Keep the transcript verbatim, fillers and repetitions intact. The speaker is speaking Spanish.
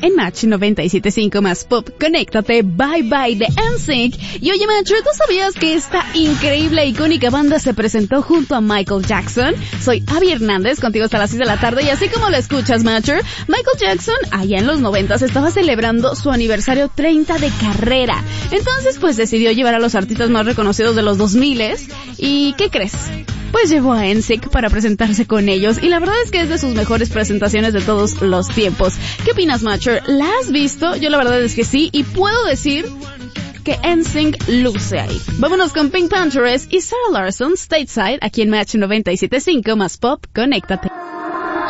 en Match noventa y siete punto cinco más Pop. Conéctate, Bye Bye de N Sync. Y oye, Matcher, ¿tú sabías que esta increíble e icónica banda se presentó junto a Michael Jackson? Soy Abby Hernández, contigo hasta las seis de la tarde, y así como lo escuchas, Matcher, Michael Jackson, allá en los noventas, estaba celebrando su aniversario treinta de carrera. Entonces, pues decidió llevar a los artistas más reconocidos de los dos miles. ¿Y qué crees? Pues llevó a N Sync para presentarse con ellos, y la verdad es que es de sus mejores presentaciones de todos los tiempos. ¿Qué opinas, Matcher? ¿La has visto? Yo la verdad es que sí, y puedo decir que N Sync luce ahí. Vámonos con Pink Panthers y Sarah Larsson, Stateside, aquí en Match noventa y siete punto cinco más Pop. Conéctate.